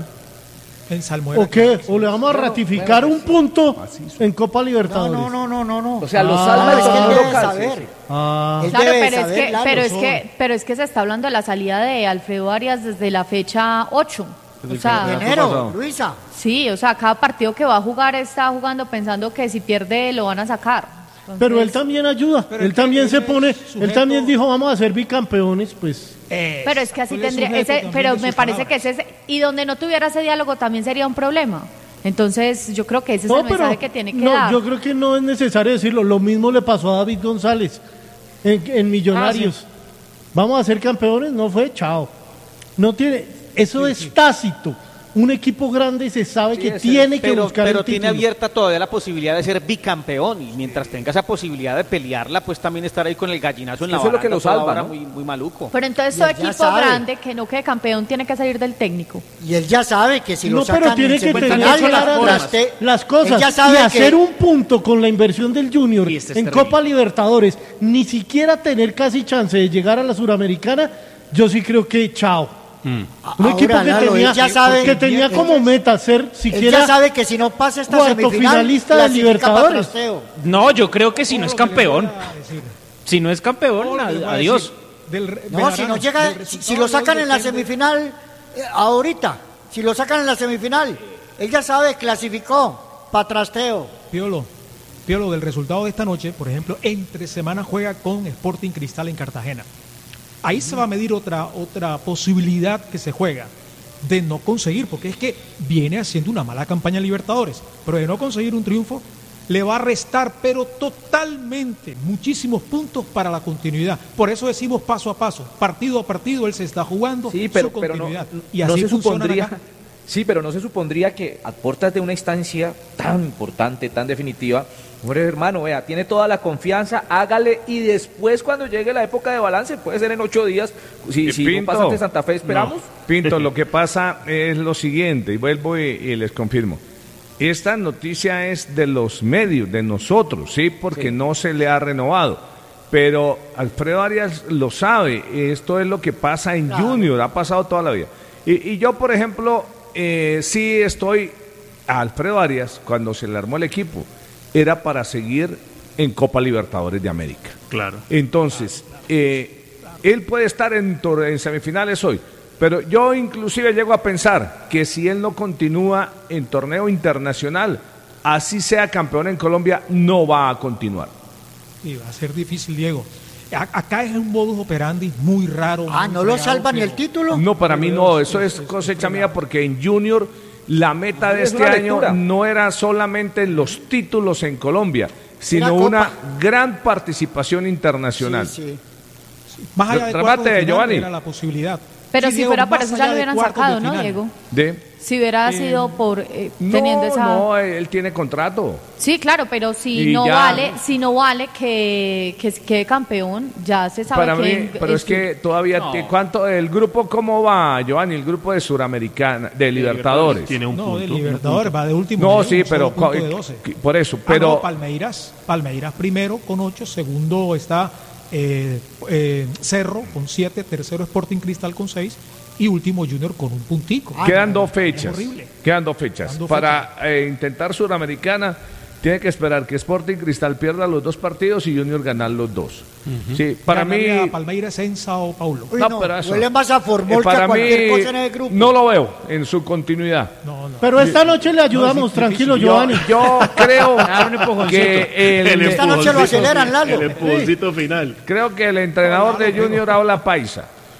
En Salmuera. ¿O qué? ¿O le vamos a ratificar un punto en Copa Libertadores? No, no, no, no, no. O sea, lo salva el que debe saber. Ah. Claro, pero es que, pero es que, pero es que se está hablando de la salida de Alfredo Arias desde la fecha ocho. O sea, enero, Luisa. Sí, o sea, cada partido que va a jugar está jugando pensando que si pierde lo van a sacar. Entonces, pero él también ayuda, él también se pone, sujeto, él también dijo vamos a ser bicampeones, pues. Eh, pero es que así tendría, ese, pero me parece palabras. que ese, y donde no tuviera ese diálogo también sería un problema. Entonces yo creo que ese no, es el mensaje pero, que tiene que no, dar. Yo creo que no es necesario decirlo, lo mismo le pasó a David González en, en Millonarios. Ah, sí. Vamos a ser campeones, no fue, chao. No tiene, eso sí, es sí. tácito. Un equipo grande se sabe sí, que tiene que pero, buscar pero el título. Tiene abierta todavía la posibilidad de ser bicampeón, y mientras tenga esa posibilidad de pelearla, pues también estar ahí con el gallinazo en la baranda. Eso es lo que lo salva, ¿no? muy, muy maluco. Pero entonces todo equipo grande que no quede campeón tiene que salir del técnico. Y él ya sabe que si lo no, sacan pero tiene que tener claras las, las cosas ya sabe y hacer que... un punto con la inversión del Junior este en Copa Libertadores, ni siquiera tener casi chance de llegar a la Suramericana, yo sí creo que chao. Mm. Un equipo Ahora, que Lalo, tenía, ya sabe, que tenía como meta ser siquiera ya sabe que si no pasa esta cuarto finalista de Libertadores. No, yo creo que si no es campeón, si no es campeón, adiós. Del, no, si no llega, si, si lo sacan en la semifinal, eh, ahorita, si lo sacan en la semifinal, él ya sabe, clasificó para trasteo. Piolo, Piolo, del resultado de esta noche, por ejemplo, entre semana juega con Sporting Cristal en Cartagena. Ahí se va a medir otra, otra posibilidad que se juega de no conseguir, porque es que viene haciendo una mala campaña en Libertadores, pero de no conseguir un triunfo le va a restar, pero totalmente, muchísimos puntos para la continuidad. Por eso decimos paso a paso, partido a partido, él se está jugando sí, pero, su continuidad. Pero no, y así no se supondría, acá. Sí, pero no se supondría que a puertas de una instancia tan importante, tan definitiva, hombre, hermano, vea, tiene toda la confianza, hágale, y después cuando llegue la época de balance, puede ser en ocho días, si, si Pinto, no pasa ante Santa Fe, esperamos. No. Pinto, lo que pasa es lo siguiente, y vuelvo y, y les confirmo. Esta noticia es de los medios, de nosotros, ¿sí? Porque sí. no se le ha renovado. Pero Alfredo Arias lo sabe, esto es lo que pasa en claro. Junior, ha pasado toda la vida. Y, y yo, por ejemplo, eh, sí estoy a Alfredo Arias, cuando se le armó el equipo, era para seguir en Copa Libertadores de América. Claro. Entonces, eh, él puede estar en, en semifinales hoy, pero yo inclusive llego a pensar que si él no continúa en torneo internacional, así sea campeón en Colombia, no va a continuar. Sí, va a ser difícil, Diego. A- acá es un modus operandi muy raro. Ah, muy ¿no lo fregado, salva ni pero- el título? No, para mí no, eso es cosecha mía porque en Junior la meta de Es este una año lectura. no era solamente los títulos en Colombia, sino Era una Copa. gran participación internacional. Sí, sí. Más allá de Remate, cuartos de final, Giovanni. era la posibilidad. Pero Sí, si Diego, fuera por más eso ya allá lo de hubieran cuartos de sacado, ¿no, final. Diego? ¿De? Si hubiera Eh, sido por eh, No, teniendo esa... no, él tiene contrato. Sí, claro, pero si Y no ya. vale, si no vale que, que quede campeón, ya se sabe Para que... mí, en- pero es en- que todavía, No. te- ¿cuánto? ¿El grupo cómo va, Giovanni? El grupo de Suramericana, de Libertadores. Tiene un No, punto. de Libertadores, va de último. No, Diego, sí, un pero solo punto co- de doce. que- por eso, Ah, pero no, Palmeiras, Palmeiras primero con ocho, segundo está eh, eh, Cerro con siete, tercero Sporting Cristal con seis y último Junior con un puntico. Ah, quedan no, dos fechas. horrible. Quedan dos fechas. Quedan dos Para eh, intentar Suramericana, tiene que esperar que Sporting Cristal pierda los dos partidos y Junior ganar los dos. Sí, para mí. Ganaría a Palmeiras en Sao Paulo. Uy, No, no, pero eso- huele más a eh, formol que para a cualquier mí, cosa en el grupo. no lo veo en su continuidad. No, no. Pero esta noche le ayudamos, tranquilo, Yo, Giovanni. yo creo Dar un empujoncito. que el, El Esta noche lo empujoncito aceleran, fi- Lalo. El empujoncito final. creo que el entrenador de Junior habla paisa.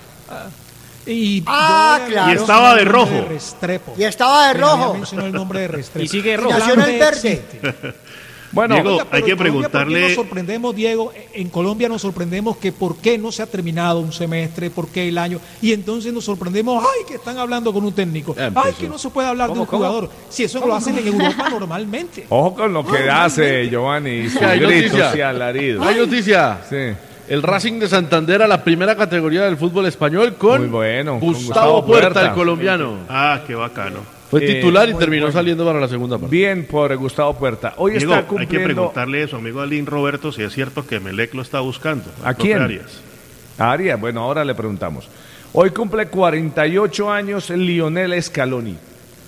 Y Ah, yo claro. Y estaba de el nombre rojo. Restrepo. Y estaba de Me había rojo. mencionado el nombre de Restrepo. Y sigue El rojo. Nació en el hambre verde. existe. Bueno, Diego, Oiga, hay pero que en Colombia, ¿por qué preguntarle- nos sorprendemos, Diego? En Colombia nos sorprendemos que por qué no se ha terminado un semestre, por qué el año, y entonces nos sorprendemos, ay, que están hablando con un técnico, Ya empezó. ay, que no se puede hablar de ¿Cómo, un cómo? jugador, si eso lo hacen en Europa normalmente. ojo con lo que hace Giovanni y sus Hay gritos noticia. y alaridos. Hay noticia. Sí. El Racing de Santander a la primera categoría del fútbol español con Muy bueno, con Gustavo, Gustavo Puerta, Puerta. el colombiano. Ah, qué bacano. Fue Eh, titular y muy terminó bueno. saliendo para la segunda parte. Bien por Gustavo Puerta. Hoy Diego, está hay que cumpliendo preguntarle a su amigo Alín Roberto si es cierto que Melec lo está buscando. ¿A al profe quién? Arias. a Arias. Bueno, ahora le preguntamos. Hoy cumple cuarenta y ocho años Lionel Scaloni.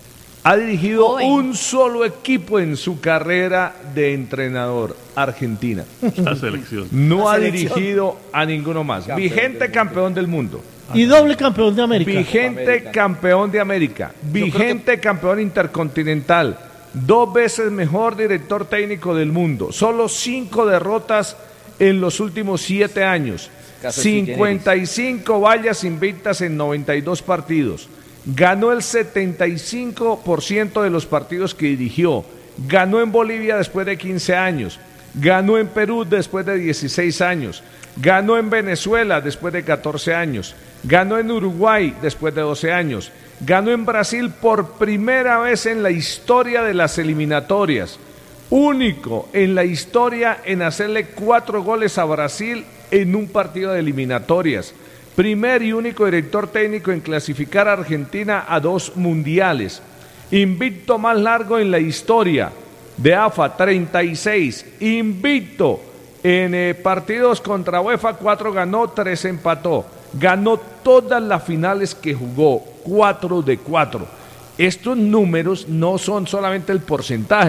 Ha dirigido Joven. un solo equipo en su carrera de entrenador, Argentina. La selección. No La ha selección. dirigido a ninguno más. Vigente campeón del mundo. Y doble campeón de América. Vigente América. campeón de América. Vigente campeón intercontinental. Dos veces mejor director técnico del mundo. Solo cinco derrotas en los últimos siete años. Caso sui cincuenta y cinco vallas invictas en noventa y dos partidos. Ganó el setenta y cinco por ciento de los partidos que dirigió. Ganó en Bolivia después de quince años. Ganó en Perú después de dieciséis años. Ganó en Venezuela después de catorce años. Ganó en Uruguay después de doce años. Ganó en Brasil por primera vez en la historia de las eliminatorias. Único en la historia en hacerle cuatro goles a Brasil en un partido de eliminatorias. Primer y único director técnico en clasificar a Argentina a dos mundiales. Invicto más largo en la historia de A F A, treinta y seis. Invicto en eh, partidos contra UEFA, cuatro ganó, tres empató. Ganó todas las finales que jugó, cuatro de cuatro. Estos números no son solamente el porcentaje,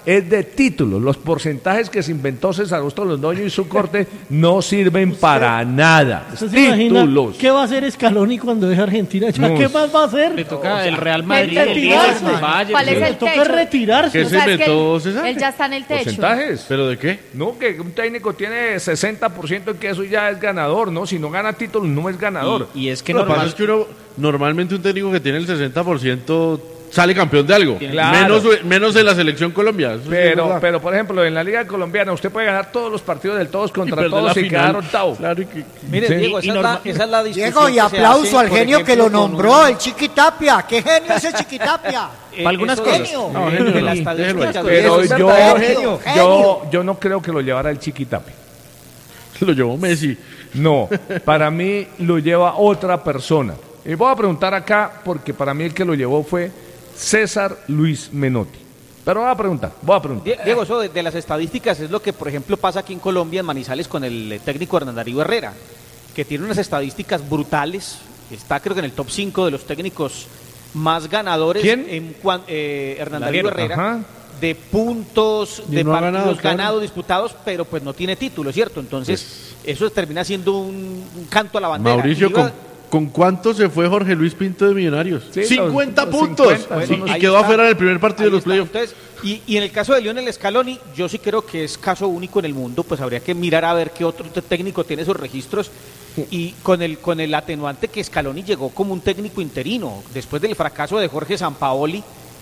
es de títulos. Los porcentajes que se inventó César Augusto Londoño y su corte no sirven para nada. ¿Usted se imagina Títulos. qué va a hacer Scaloni cuando deje Argentina? ¿Ya No. ¿Qué más va a hacer? Le toca el Real Madrid, el retirarse. Liverpool, Bayern. ¿Cuál es Le el toca techo? retirarse. ¿Qué O se sea, es que inventó, él, César? él ya está en el techo. ¿Porcentajes? ¿Pero de qué? No, que un técnico tiene sesenta por ciento y que eso ya es ganador, ¿no? Si no gana títulos, no es ganador. Y, y es que Lo que pasa normal, es que uno, normalmente un técnico que tiene el sesenta por ciento sale campeón de algo. Claro. Menos, menos en la selección Colombia. Eso sí es Pero, verdad. pero, por ejemplo, en la Liga Colombiana usted puede ganar todos los partidos del todos Y contra perder todos la y final. quedar octavo. Claro, y que- Mire, Sí. Diego, Y esa, es la, norma- esa es la discusión. Diego, y que se aplauso hace, al por genio que ejemplo, lo con nombró, un- el Chiquitapia. ¿Qué genio es el Chiquitapia? eh, Para algunas eso cosas. es, No, eh, genio de no. las Déjelo estadísticas ahí. de Pero eso. yo, verdadero, yo, yo no creo que lo llevara el Chiquitapi. lo llevó Messi. No, para mí lo lleva otra persona. Y voy a preguntar acá porque para mí el que lo llevó fue César Luis Menotti. Pero voy a preguntar, voy a preguntar. Die- Diego, eso de, de las estadísticas es lo que, por ejemplo, pasa aquí en Colombia, en Manizales, con el eh, técnico Hernán Darío Herrera, que tiene unas estadísticas brutales. Está, creo que en el top cinco de los técnicos más ganadores. ¿Quién? En cuan- eh, Hernán Darío Darío, Herrera. ajá. De puntos, Y de no ha partidos ganado, claro. ganados, disputados, pero pues no tiene título, ¿cierto? Entonces, eso termina siendo un, un canto a la bandera. Mauricio, Y iba- ¿con, ¿con cuánto se fue Jorge Luis Pinto de Millonarios? Sí, cincuenta los- los puntos. cincuenta, Sí, son y ahí quedó está. afuera del primer partido Ahí de los está. playoffs. Entonces, y, y en el caso de Lionel Scaloni, yo sí creo que es caso único en el mundo, pues habría que mirar a ver qué otro te- técnico tiene esos registros. Y con el con el atenuante que Scaloni llegó como un técnico interino, después del fracaso de Jorge Sampaoli,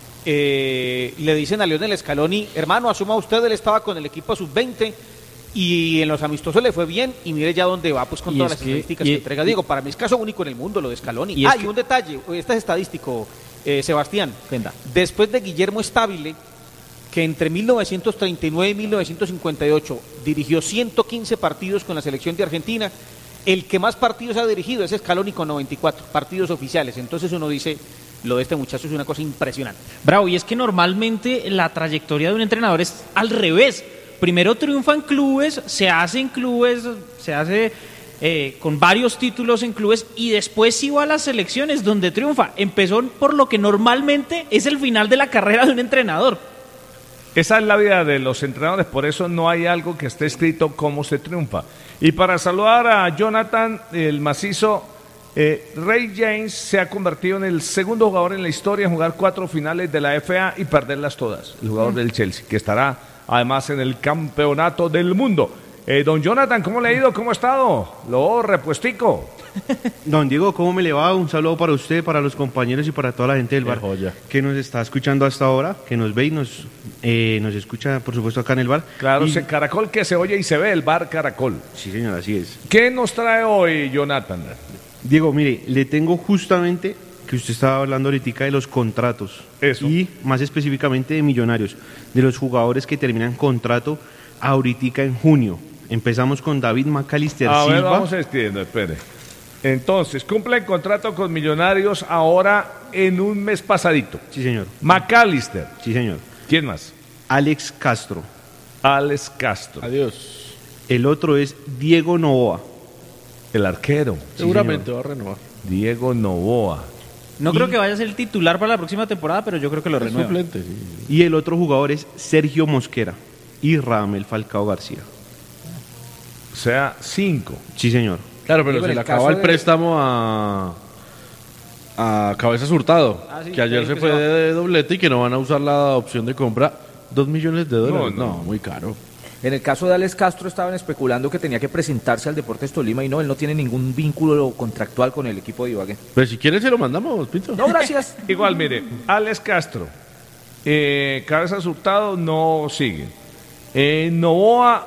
eh, le dicen a Lionel Scaloni, hermano, asuma usted, él estaba con el equipo sub veinte y en los amistosos le fue bien y mire ya dónde va, pues con Y todas es las que- estadísticas y- que entrega. Digo, para mí es caso único en el mundo lo de Scaloni. Y es Ah, que- y un detalle, este es estadístico, eh, Sebastián. Venga. Después de Guillermo Stabile, que entre mil novecientos treinta y nueve y mil novecientos cincuenta y ocho dirigió ciento quince partidos con la selección de Argentina, el que más partidos ha dirigido es Scaloni con noventa y cuatro partidos oficiales. Entonces uno dice, lo de este muchacho es una cosa impresionante. Bravo, y es que normalmente la trayectoria de un entrenador es al revés. Primero triunfa en clubes, se hace en clubes, se hace eh, con varios títulos en clubes y después sí va a las selecciones donde triunfa. Empezó por lo que normalmente es el final de la carrera de un entrenador. Esa es la vida de los entrenadores, por eso no hay algo que esté escrito cómo se triunfa. Y para saludar a Jonathan, el macizo, eh, Ray James se ha convertido en el segundo jugador en la historia en jugar cuatro finales de la F A y perderlas todas. El jugador del Chelsea, que estará además en el campeonato del mundo. Eh, don Jonathan, ¿cómo le ha ido? ¿Cómo ha estado? Lo repuestico. Don Diego, ¿cómo me le va? Un saludo para usted, para los compañeros y para toda la gente del Qué bar joya. que nos está escuchando hasta ahora, que nos ve y nos, eh, nos escucha, por supuesto, acá en el bar. Claro, Y- se- Caracol que se oye y se ve, el bar Caracol. Sí, señor, así es. ¿Qué nos trae hoy, Jonathan? Diego, mire, le tengo justamente que usted estaba hablando ahorita de los contratos. Eso. Y más específicamente de Millonarios, de los jugadores que terminan contrato ahorita en junio. Empezamos con David Macalister A ver, Silva. vamos extiendo, espere. Entonces, cumple el contrato con Millonarios ahora en un mes pasadito. Sí, señor. McAllister. Sí, señor. ¿Quién más? Alex Castro. Alex Castro. Adiós. El otro es Diego Novoa. El arquero. Seguramente va a renovar. Diego Novoa. No creo que vaya a ser el titular para la próxima temporada, pero yo creo que lo Es renueva. suplente, sí. Y el otro jugador es Sergio Mosquera y Radamel Falcao García. O sea, cinco. Sí, señor. Claro, pero Digo, se en le el caso acaba el de- préstamo a, a Cabezas Hurtado, Ah, sí, que ayer que se se fue va. de doblete y que no van a usar la opción de compra. Dos millones de dólares. No, No, no. muy caro. En el caso de Alex Castro estaban especulando que tenía que presentarse al Deportes Tolima y no, él no tiene ningún vínculo contractual con el equipo de Ibagué. Pues si quieres se lo mandamos, Pinto. No, gracias. Igual, mire, Alex Castro. Eh, Cabezas Hurtado no sigue. Eh, Novoa,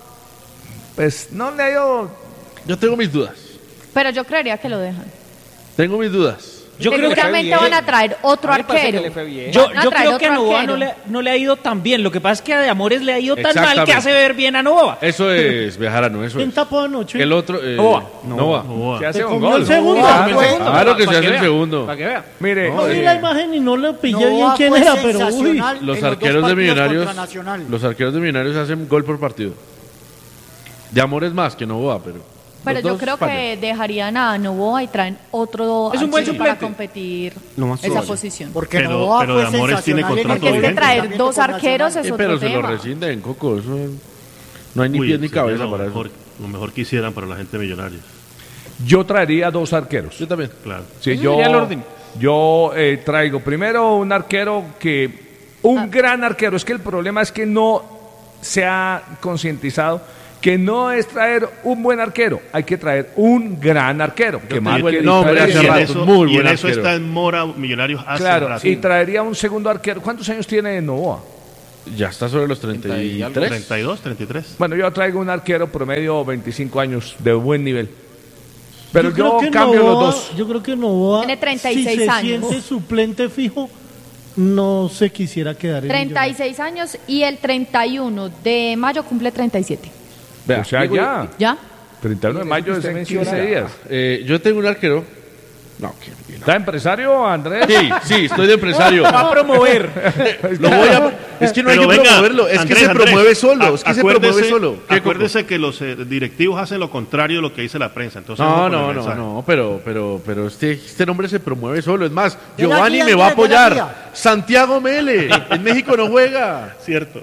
pues no le ha ido. Yo tengo mis dudas. Pero yo creería que lo dejan. Tengo mis dudas. Yo creo que Seguramente van a traer otro A mí me parece arquero. que le fue bien. Yo, Van a yo traer creo que a otro Novoa arquero. no le, no le ha ido tan bien. Lo que pasa es que a De Amores le ha ido tan mal que Exactamente. hace ver bien a Novoa. Eso es, Bejarano, eso ¿Quién es. tapó anoche? El otro, eh, Novoa. Novoa. Se hace Se un comió gol. el segundo. Ah, Claro, bueno. claro que se Para hace el vea, segundo. Para que vea. Mire, No vi eh, la imagen y no le pillé Novoa bien quién fue era, pero uy. sensacional Los en dos arqueros de partidos Millonarios, contra Nacional. los arqueros de Millonarios hacen gol por partido. De Amores más que Novoa, pero Pero yo creo que dejarían a Novoa y traen otro Es un buen arquero para suplente. competir Lo más esa probable. posición. Porque Pero- Novoa pero fue de Amores tiene sensacional en contrato Porque es que vigente. traer dos arqueros es Eh, otro pero se lo tema. rescinden, Coco. Eso no hay ni Uy, pies ni sería cabeza lo para mejor, eso. Lo mejor que hicieran para la gente millonaria. Yo traería dos arqueros. Yo también. Claro. Sí, Ese yo, sería el orden. yo eh, traigo primero un arquero que, un Ah. gran arquero, es que el problema es que no se ha concientizado que no es traer un buen arquero, hay que traer un gran arquero, que te marque digo, el no, hombre, diferencia. hace y en rato, eso, muy y en buen eso arquero. está en Mora Millonarios hace Claro, rato. y traería un segundo arquero. ¿Cuántos años tiene Novoa? Ya está sobre los treinta y tres. treinta y dos, treinta y tres. Bueno, yo traigo un arquero promedio veinticinco años de buen nivel. Pero yo, creo que cambio Novoa- los dos. Yo creo que Novoa, Tiene treinta y seis si se años. siente suplente fijo, no se quisiera quedar en treinta y seis años y el treinta y uno de mayo cumple treinta y siete. O sea, digo, ya. ¿Ya? treinta y uno de mayo es Usted en menciona- quince días. Eh, yo tengo un arquero. No, que ¿Está empresario, Andrés? Sí, sí, estoy de empresario. Va a promover. Lo voy a- es que no hay Pero que venga, promoverlo, es Andrés, que se Andrés, promueve solo, es que se acuérdese- promueve solo. ¿Qué, Coco? Acuérdese que los eh, directivos hacen lo contrario de lo que dice la prensa. Entonces No, ojo con no, el no, mensaje. no, pero, pero, pero este, este nombre se promueve solo. Es más, De la Giovanni guía, me va a Andrés, de la apoyar. guía. Santiago Mele, en México no juega. Cierto.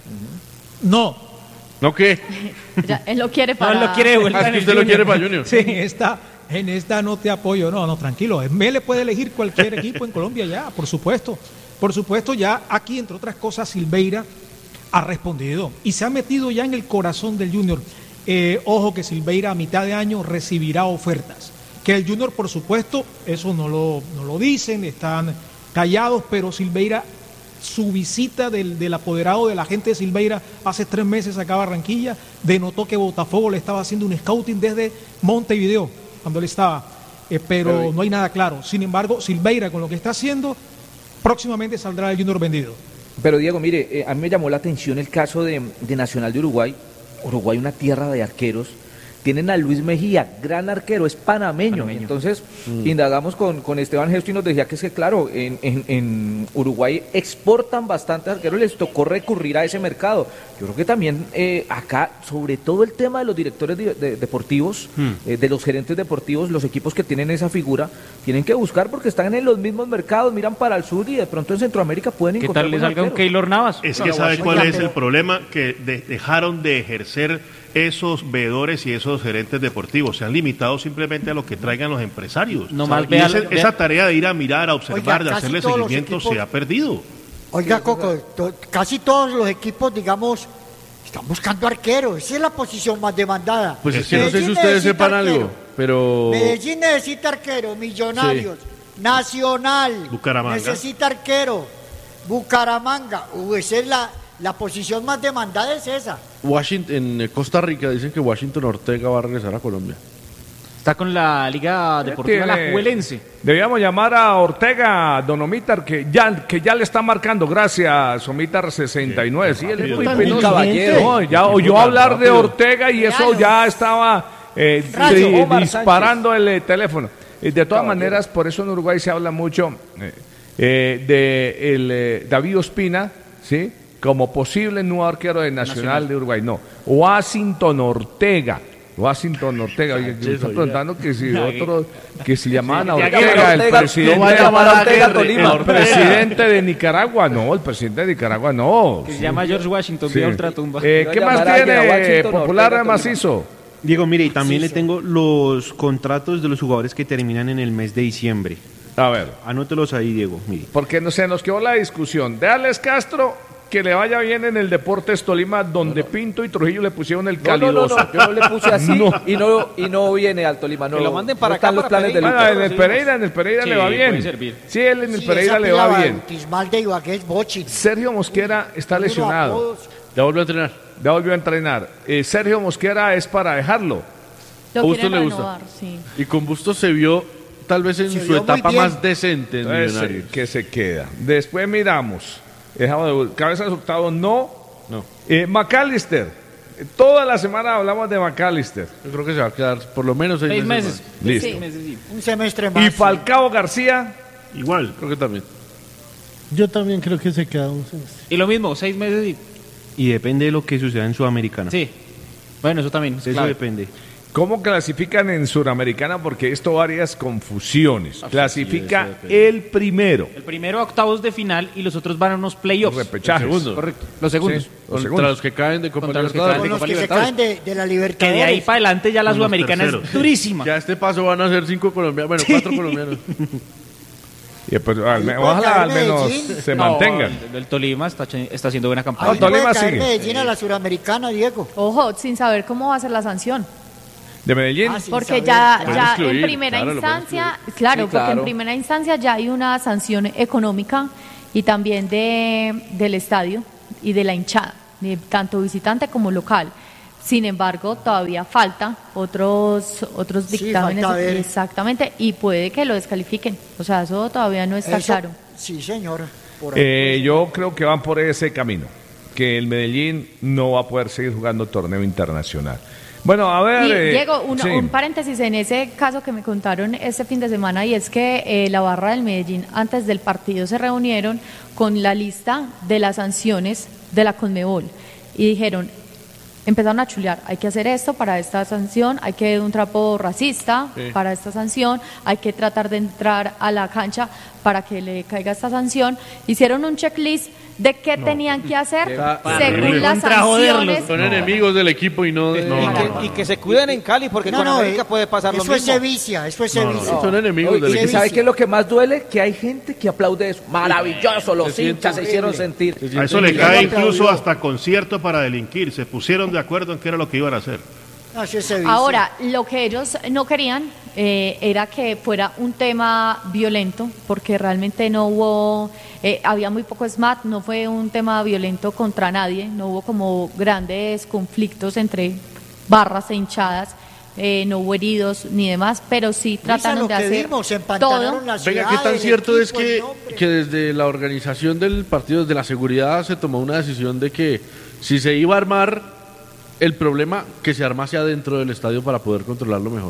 No, ¿No qué? Ya, él lo quiere No, para... él lo quiere de vuelta Ah, es en que el usted lo Junior. quiere para Junior. sí, en esta, en esta no te apoyo. No, no, tranquilo. Mele puede elegir cualquier equipo en Colombia ya, por supuesto. Por supuesto, ya aquí, entre otras cosas, Silveira ha respondido y se ha metido ya en el corazón del Junior. Eh, ojo que Silveira a mitad de año recibirá ofertas. Que el Junior, por supuesto, eso no lo, no lo dicen, están callados, pero Silveira, su visita del, del apoderado de la gente de Silveira hace tres meses acá a Barranquilla, denotó que Botafogo le estaba haciendo un scouting desde Montevideo, cuando él estaba, eh, pero no hay nada claro. Sin embargo, Silveira, con lo que está haciendo, próximamente saldrá el Junior vendido. Pero Diego, mire, eh, a mí me llamó la atención el caso de, de Nacional de Uruguay. Uruguay, una tierra de arqueros. Tienen a Luis Mejía, gran arquero, es panameño. Panameño. Entonces, indagamos con, con Esteban Gesto y nos decía que es que, claro, en, en, en Uruguay exportan bastantes arqueros, les tocó recurrir a ese mercado. Yo creo que también eh, acá, sobre todo el tema de los directores de- de- deportivos, eh, de los gerentes deportivos, los equipos que tienen esa figura, tienen que buscar porque están en los mismos mercados, miran para el sur y de pronto en Centroamérica pueden ¿Qué encontrar tal le buenos salga un arqueros. Keylor Navas? Es No, que no, ¿sabe oiga, cuál es pero- el problema? Que de- dejaron de ejercer esos veedores y esos gerentes deportivos. Se han limitado simplemente a lo que traigan los empresarios. No O sea, más y vea- ese- vea- esa tarea de ir a mirar, a observar, Oiga, de casi hacerle todos los seguimiento equipos- se ha perdido. Oiga, Coco, to- casi todos los equipos, digamos, están buscando arqueros. Esa es la posición más demandada. Pues es que no sé si Medellín ustedes necesita sepan arquero. algo, pero... Medellín necesita arquero, Millonarios, Nacional, Bucaramanga. necesita arquero, Bucaramanga. Uh, esa es la, la posición más demandada, es esa. Washington, en eh, Costa Rica dicen que Washington Ortega va a regresar a Colombia. Está con la Liga Deportiva Tiene- Alajuelense. Debíamos llamar a Ortega, don Omitar, que ya, que ya le está marcando. Gracias, Omitar sesenta y nueve. Sí, él es muy Tan penoso. caballero. No, ya oyó hablar de Ortega y eso ya estaba eh, Rayo, di- Omar disparando el eh, teléfono. Y de todas maneras, por eso en Uruguay se habla mucho eh, eh, de el, eh, David Ospina, ¿sí? Como posible nuevo arquero de Nacional, Nacional. de Uruguay. No, Washington Ortega. Washington Ortega, oye, que me están preguntando que si otro, que si llamaban a Sí, Ortega, Ortega, el presidente, no vaya a llamar a Ortega, Tolima. el presidente de Nicaragua, no, el presidente de Nicaragua no. Que se Sí. llama George Washington Sí. de Ultratumba. Eh, Voy a ¿Qué más llamar a alguien a tiene Washington, Popular Ortega, Tolima. Macizo? Diego, mire, y también Sí, le sí. tengo los contratos de los jugadores que terminan en el mes de diciembre. A ver, Anótelos ahí, Diego, mire. porque no se nos quedó la discusión. De Alex Castro, que le vaya bien en el Deportes Tolima, donde Pinto y Trujillo le pusieron el No, no, no, calidoso. no, yo no le puse así No. y no y no viene al Tolima. No, Que lo manden para no están acá, los para planes de Pereira. Lucas. Ah, en el Pereira, en el Pereira Sí, le va puede bien. servir. Sí, él en el Sí, Pereira esa le va pila bien. bautismal de Ibagué es Bochin. Sergio Mosquera está Unos lesionado. apodos. Ya volvió a entrenar. Ya volvió a entrenar. Eh, Sergio Mosquera es para dejarlo. Lo ¿A usted quieren le gusta? renovar, sí. Y con Bustos se vio tal vez en Se su vio muy etapa bien. más decente en Ese Millonarios. que se queda. Después miramos. Dejamos de- Cabeza de octavo, no. No, Eh, McAllister. Eh, Toda la semana hablamos de McAllister. yo creo que se va a quedar por lo menos seis, Seis meses. meses. más. Listo. Seis meses, sí. Un semestre más. Y Falcao García. Igual. Creo que también. Yo también creo que se queda un semestre. Y lo mismo, seis meses y... Y depende de lo que suceda en Sudamericana. Sí. Bueno, eso también. es Eso clave. depende. ¿Cómo clasifican en Suramericana? Porque esto varias confusiones. Clasifica el primero. El primero a octavos de final y los otros van a unos playoffs. Repechajes. Los segundos. Correcto. Los segundos. Sí, los Contra segundos. los que caen de Copa Contra los que Libertadores. caen Con los Copa que se Libertadores. caen de, de la Que Libertadores. de ahí para adelante ya la Con los sudamericana es terceros. durísima. Que a este paso van a ser cinco colombianos, bueno, cuatro colombianos. Y pues, al me- Ahí puede ojalá caer al menos Medellín. se No, mantengan. el, el Tolima está, ch- está haciendo buena campaña. Ahí Ah, Tolima puede caer sigue. Medellín a la Suramericana, Diego. Ojo, sin saber cómo va a ser la sanción. ¿De Medellín? Ah, sí. Porque saber. ya, Pueden ya excluir, en primera claro, lo pueden instancia, claro, Sí, porque claro. en primera instancia ya hay una sanción económica y también de, del estadio y de la hinchada, de tanto visitante como local. Sin embargo, todavía falta otros otros Sí, dictámenes, falta ver. exactamente, y puede que lo descalifiquen. O sea, eso todavía no está Eso- claro. Sí, señor. Por ahí. Eh, yo creo que van por ese camino, que el Medellín no va a poder seguir jugando torneo internacional. Bueno, a ver... Y eh, Diego, un, sí. un paréntesis en ese caso que me contaron este fin de semana, y es que eh, la barra del Medellín antes del partido se reunieron con la lista de las sanciones de la Conmebol y dijeron, empezaron a chulear, hay que hacer esto para esta sanción, hay que un trapo racista Sí. para esta sanción, hay que tratar de entrar a la cancha para que le caiga esta sanción. Hicieron un checklist de qué tenían que hacer según las Contra joderlos. sanciones. Son enemigos del equipo y no de... No, y, no, que, no. y que se cuiden en Cali, porque No, con no, América eh, puede pasar lo eso es mismo. sevicia, eso es No, no, sevicia. no. Son enemigos Oye, del ¿y equipo. sabe qué es lo que más duele? Que hay gente que aplaude eso. Maravilloso, los Se hinchas se siente hicieron horrible. sentir. Se A siente eso le horrible. cae Yo incluso aplaudo. hasta concierto para delinquir. Se pusieron de acuerdo en qué era lo que iban a hacer. No, eso es sevicia. Ahora, lo que ellos no querían eh, era que fuera un tema violento, porque realmente no hubo, eh, había muy poco S M A T, no fue un tema violento contra nadie, no hubo como grandes conflictos entre barras e hinchadas, eh, no hubo heridos ni demás, pero sí Luisa, trataron lo de que hacer vimos, se todo. empantanaron la ciudad, Venga, ¿qué tan el cierto es equipo, el que, nombre. que desde la organización del partido, desde la seguridad, se tomó una decisión de que si se iba a armar el problema, que se armase adentro del estadio para poder controlarlo mejor?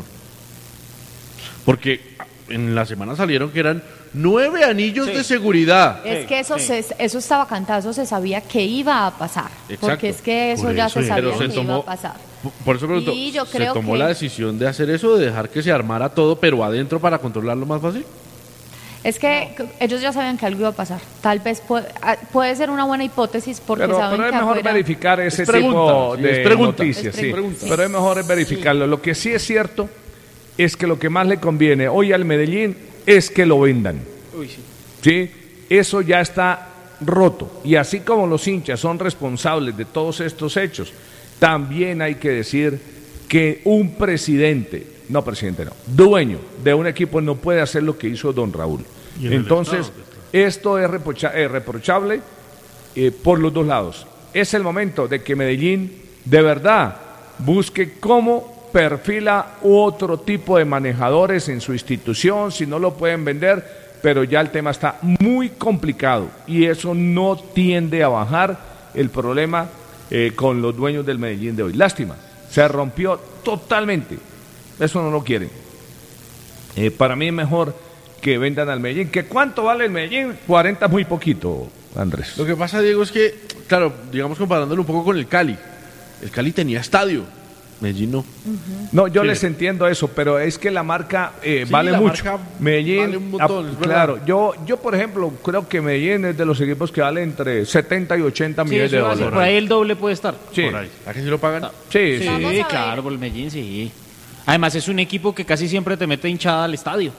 Porque en la semana salieron que eran nueve anillos de seguridad. Es que eso se, eso estaba cantado, eso se sabía que iba a pasar, Exacto. porque es que eso Por ya eso, se y- sabía Pero se que tomó- iba a pasar. Por eso pregunto, Y yo ¿se creo tomó que- la decisión de hacer eso, de dejar que se armara todo, pero adentro para controlarlo más fácil? Es que c- ellos ya sabían que algo iba a pasar. Tal vez puede, ah, puede ser una buena hipótesis porque Pero, saben pero es que mejor afuera- verificar ese Es pregunta, tipo sí, de es pregunta. noticias, Es sí. pregunta. Pero es mejor es verificarlo. Lo que sí es cierto es que lo que más le conviene hoy al Medellín es que lo vendan. ¿Sí? Eso ya está roto. Y así como los hinchas son responsables de todos estos hechos, también hay que decir que un presidente, no presidente no, dueño de un equipo no puede hacer lo que hizo don Raúl. Y en el Entonces, Estado, que esto es reprocha- eh, reprochable eh, por los dos lados. Es el momento de que Medellín de verdad busque cómo perfila otro tipo de manejadores en su institución, si no lo pueden vender, pero ya el tema está muy complicado y eso no tiende a bajar el problema eh, con los dueños del Medellín de hoy. Lástima, se rompió totalmente. Eso no lo quieren. Eh, para mí es mejor que vendan al Medellín. ¿Que cuánto vale el Medellín? cuarenta es muy poquito, Andrés. Lo que pasa, Diego, es que, claro, digamos comparándolo un poco con el Cali. El Cali tenía estadio, Medellín no. No, yo Sí. les entiendo eso, pero es que la marca eh, Sí, vale la mucho. marca Medellín, vale un montón, ah, es verdad. claro, yo, yo por ejemplo creo que Medellín es de los equipos que vale entre setenta y ochenta Sí, millones eso de iba a decir, dólares. por ahí el doble puede estar. Sí, Por ahí. ¿A que sí lo pagan? sí, Sí, sí. Vamos a ver. claro, por el Medellín, sí. Además es un equipo que casi siempre te mete hinchada al estadio.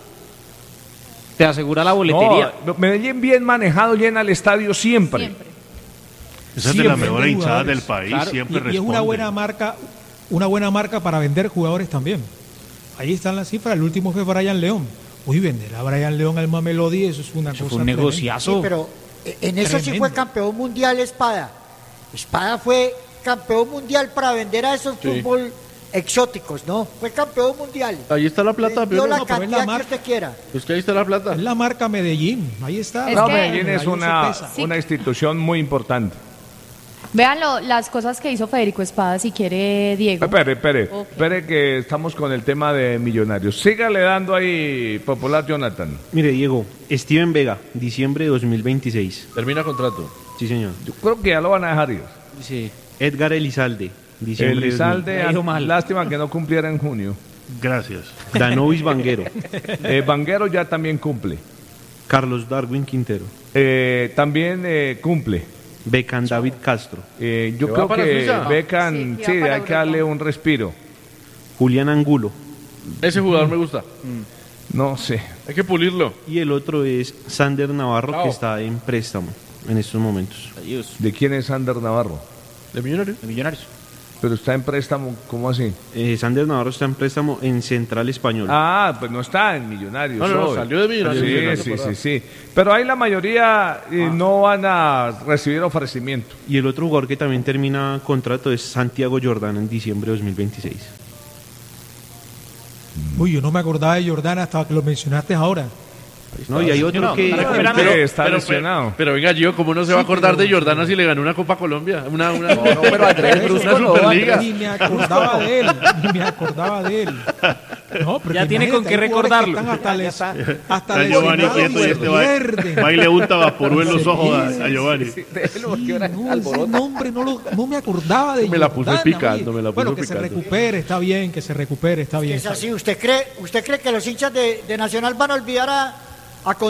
Te asegura la boletería. No, Medellín bien manejado llena el estadio siempre. Siempre. Esa es de las Siempre mejores venden hinchadas del jugadores. país, Claro. siempre Y, y es responden. una buena marca, una buena marca para vender jugadores también. Ahí están las cifras. El último fue Brian León. Uy, vender a Brian León al Mamelodi, eso es una Eso cosa fue un tremenda. negociazo. Sí, pero eh, en eso sí Tremendo. fue campeón mundial Espada. Espada fue campeón mundial para vender a esos Sí. fútbol exóticos, ¿no? Fue campeón mundial. Ahí está la plata, Vendió Piola. la No, pero es la cantidad que marca. usted quiera. Es que ahí está la plata. Es la marca Medellín. Ahí está. Es No, que- Medellín es Ahí se una, pesa. una institución muy importante. Véanlo, las cosas que hizo Federico Espada, si quiere, Diego. Espere, espere, Ok. espere que estamos con el tema de Millonarios. Sígale dando ahí, popular Jonathan. Mire, Diego, Steven Vega, diciembre de dos mil veintiséis. Termina contrato. Sí, señor. Yo creo que ya lo van a dejar ir. Sí. Edgar Elizalde, Diciembre de Elizalde, Me dijo mal. lástima que no cumpliera en junio. Gracias. Danovis Vanguero. Eh, Vanguero ya también cumple. Carlos Darwin Quintero. Eh, también eh, cumple. Beckham David Castro. Eh, yo ¿Que creo va para que Suiza? Beckham, Sí, que va sí, para hay que Europa. darle un respiro. Julián Angulo. Ese jugador me gusta. No sé. Hay que pulirlo. Y el otro es Sander Navarro, Bravo. que está en préstamo en estos momentos. Adiós. ¿De quién es Sander Navarro? ¿De Millonarios? De Millonarios. Pero está en préstamo, ¿cómo así? Eh, Sander Navarro está en préstamo en Central Español. Ah, pues no está en Millonarios. No, no, no, hoy. salió de Millonarios. Sí, Salió de sí, Millonarios. sí, sí. Pero ahí la mayoría eh, no van a recibir ofrecimiento. Y el otro jugador que también termina contrato es Santiago Jordana en diciembre de dos mil veintiséis. Uy, yo no me acordaba de Jordana hasta que lo mencionaste ahora. No, y hay otro No, que... está recuperando. Pero, Pero- está pero- lesionado. Pero venga, Gio, ¿cómo no se va a acordar de Jordana si le ganó una Copa Colombia? Una, una, No, no, pero Andrés una Brusco no, Superliga. Ni me acordaba de él, ni me acordaba de él. No, pero Ya que tiene con imagínate, qué hay jugadores que recordarlo. están hasta les, hasta A Giovanni lesionados quieto y y este va, pierden. va y le unta vaporú en los ojos a, a Sí, Giovanni. Déjelo, porque Sí, ahora no, ese alborota. nombre no, lo, no me acordaba de Me la puso Jordana, picando, oye. me la puso Bueno, que picando. se recupere, está bien, que se recupere, está bien. Es está así, bien. ¿usted cree, usted cree que los hinchas de, de Nacional van a olvidar a, a